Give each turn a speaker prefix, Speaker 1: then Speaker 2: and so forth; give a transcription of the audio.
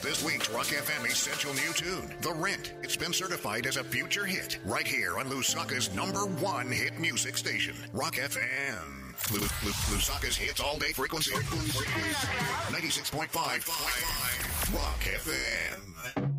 Speaker 1: this week's Rock FM essential new tune, The Rent. It's been certified as a future hit right here on Lusaka's #1 hit music station, Rock FM. Lusaka's hits all day frequency. 96.5 Rock FM.